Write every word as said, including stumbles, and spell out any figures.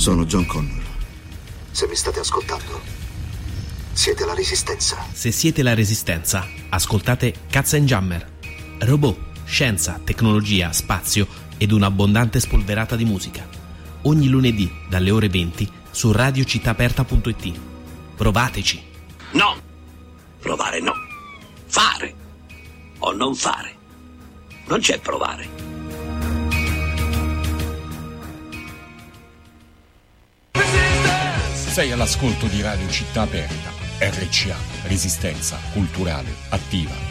Sono John Connor. Se mi state ascoltando, siete la Resistenza. Se siete la Resistenza, ascoltate Katzenjammer. Robot, scienza, tecnologia, spazio ed un'abbondante spolverata di musica. Ogni lunedì dalle ore venti su radio città aperta punto it. Provateci. No! Provare no. Fare o non fare. Non c'è provare. Sei all'ascolto di Radio Città Aperta, R C A, Resistenza Culturale Attiva.